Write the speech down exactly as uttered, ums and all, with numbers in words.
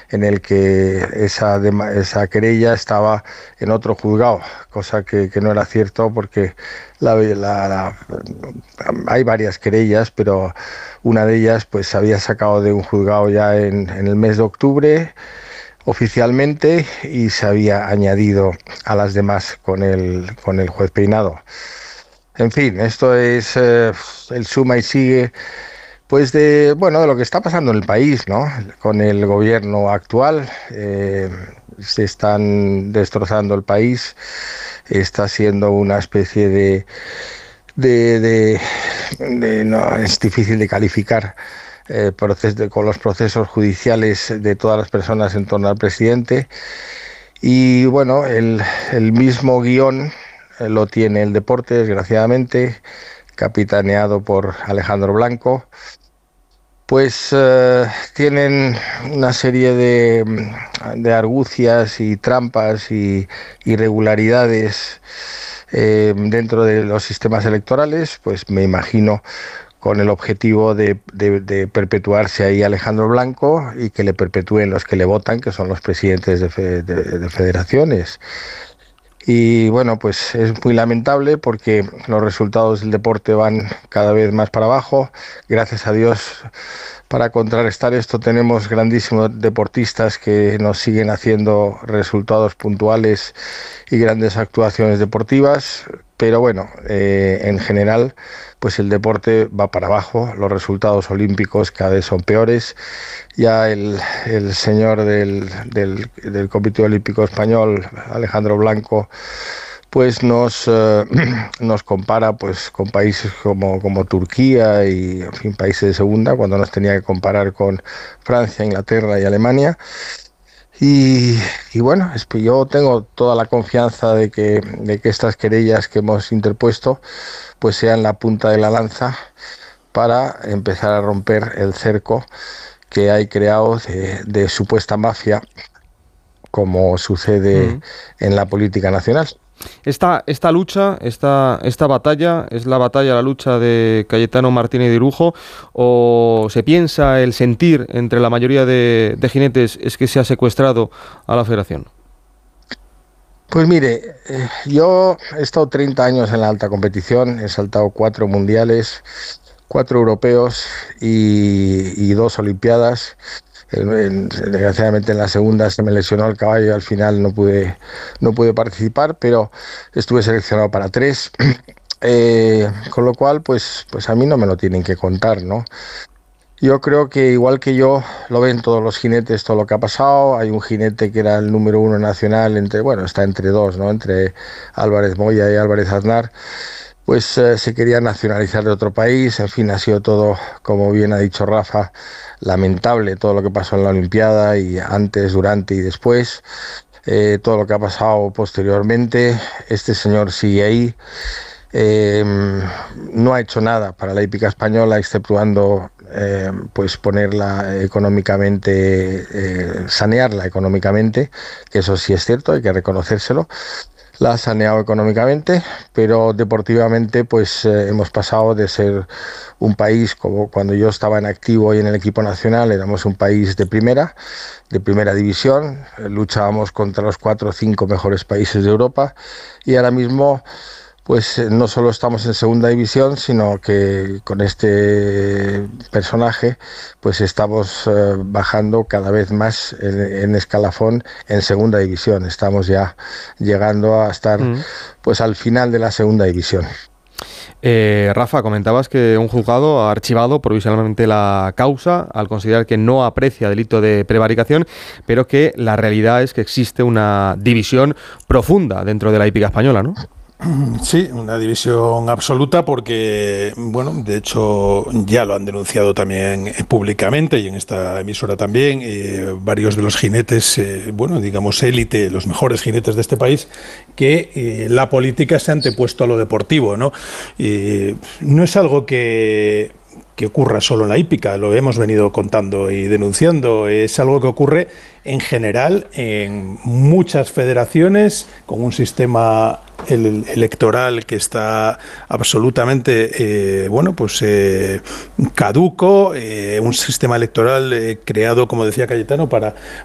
en el que esa, esa querella estaba en otro juzgado, cosa que, que no era cierto porque la, la, la, hay varias querellas, pero una de ellas pues se había sacado de un juzgado ya en, en el mes de octubre oficialmente y se había añadido a las demás con el, con el juez Peinado. En fin, esto es eh, el suma y sigue pues de, bueno, de lo que está pasando en el país, ¿no? Con el gobierno actual, eh, se están destrozando el país, está siendo una especie de, de, de, de no, es difícil de calificar eh, proces de, con los procesos judiciales de todas las personas en torno al presidente. Y bueno, el, el mismo guión eh, lo tiene el deporte, desgraciadamente, capitaneado por Alejandro Blanco. Pues eh, tienen una serie de, de argucias y trampas y irregularidades eh, dentro de los sistemas electorales, pues me imagino con el objetivo de, de, de perpetuarse ahí Alejandro Blanco y que le perpetúen los que le votan, que son los presidentes de, fe, de, de federaciones. Y bueno, pues es muy lamentable porque los resultados del deporte van cada vez más para abajo. Gracias a Dios, para contrarrestar esto tenemos grandísimos deportistas que nos siguen haciendo resultados puntuales y grandes actuaciones deportivas. Pero bueno, eh, en general, pues el deporte va para abajo, los resultados olímpicos cada vez son peores. Ya el, el señor del, del, del Comité Olímpico Español, Alejandro Blanco, pues nos, eh, nos compara pues con países como, como Turquía y en fin, países de segunda, cuando nos tenía que comparar con Francia, Inglaterra y Alemania. Y, y bueno, es que yo tengo toda la confianza de que, de que estas querellas que hemos interpuesto pues sean la punta de la lanza para empezar a romper el cerco que hay creado de, de supuesta mafia, como sucede mm. en la política nacional. Esta, esta lucha, esta, esta batalla, ¿es la batalla, la lucha de Cayetano Martínez de Irujo? ¿O se piensa el sentir entre la mayoría de, de jinetes es que se ha secuestrado a la federación? Pues mire, eh, yo he estado treinta años en la alta competición, he saltado cuatro mundiales, cuatro europeos y, y dos olimpiadas. Desgraciadamente en la segunda se me lesionó el caballo y al final no pude, no pude participar, pero estuve seleccionado para tres, eh, con lo cual pues, pues a mí no me lo tienen que contar, ¿no? Yo creo que igual que yo lo ven todos los jinetes, todo lo que ha pasado. Hay un jinete que era el número uno nacional, entre bueno, está entre dos, ¿no? Entre Álvarez Moya y Álvarez Aznar. Pues eh, se quería nacionalizar de otro país. En fin, ha sido todo, como bien ha dicho Rafa, lamentable todo lo que pasó en la Olimpiada y antes, durante y después. Eh, todo lo que ha pasado posteriormente. Este señor sigue ahí. Eh, no ha hecho nada para la hípica española, exceptuando eh, pues ponerla económicamente, eh, sanearla económicamente, que eso sí es cierto, hay que reconocérselo. La ha saneado económicamente, pero deportivamente pues eh, hemos pasado de ser un país, como cuando yo estaba en activo y en el equipo nacional, éramos un país de primera, de primera división, eh, luchábamos contra los cuatro o cinco mejores países de Europa y ahora mismo pues eh, no solo estamos en segunda división, sino que con este personaje pues estamos eh, bajando cada vez más en, en escalafón en segunda división. Estamos ya llegando a estar mm. pues al final de la segunda división. Eh, Rafa, comentabas que un juzgado ha archivado provisionalmente la causa al considerar que no aprecia delito de prevaricación, pero que la realidad es que existe una división profunda dentro de la hípica española, ¿no? Sí, una división absoluta porque, bueno, de hecho ya lo han denunciado también públicamente y en esta emisora también, eh, varios de los jinetes, eh, bueno, digamos élite, los mejores jinetes de este país, que eh, la política se ha antepuesto a lo deportivo, ¿no? Eh, no es algo que... que ocurra solo en la hípica, lo hemos venido contando y denunciando, es algo que ocurre en general en muchas federaciones con un sistema el, electoral que está absolutamente eh, bueno pues eh, caduco, eh, un sistema electoral eh, creado, como decía Cayetano, para,